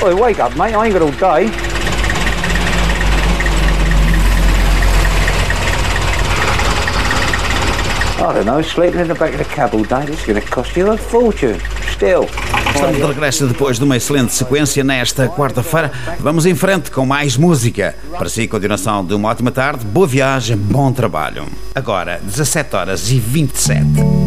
Well, wake up, mate. I ain't got all day. I don't know, sleeping in the back of the cab all day, this is going to cost you a fortune. Still. Estamos de regresso depois de uma excelente sequência nesta quarta-feira. Vamos em frente com mais música. Para si, continuação de uma ótima tarde, boa viagem, bom trabalho. Agora, 17h27.